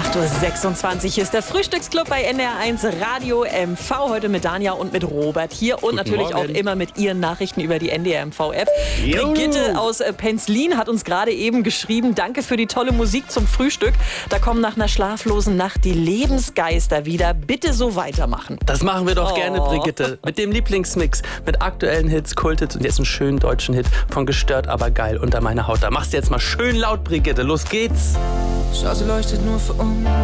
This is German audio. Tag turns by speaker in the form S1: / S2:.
S1: 8:26 Uhr. Hier ist der Frühstücksclub bei NDR1 Radio MV. Heute mit Danja und mit Robert hier. Und
S2: Guten
S1: natürlich
S2: Morgen.
S1: auch immer mit Ihren Nachrichten über die NDR MV-App. Brigitte aus Penzlin hat uns gerade eben geschrieben, danke für die tolle Musik zum Frühstück. Da kommen nach einer schlaflosen Nacht die Lebensgeister wieder. Bitte so weitermachen.
S2: Das machen wir doch gerne, Brigitte. Mit dem Lieblingsmix, mit aktuellen Hits, Kulthits und jetzt einen schönen deutschen Hit von Gestört, aber geil unter meiner Haut. Da machst du jetzt mal schön laut, Brigitte. Los geht's.
S3: Schau, sie leuchtet nur für uns.